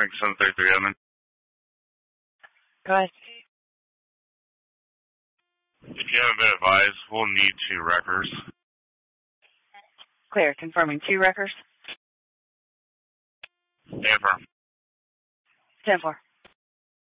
Frank 733 admin. Go ahead. If you haven't been advised, we'll need 2 wreckers. Clear. Confirming 2 wreckers. Affirm. 10-4.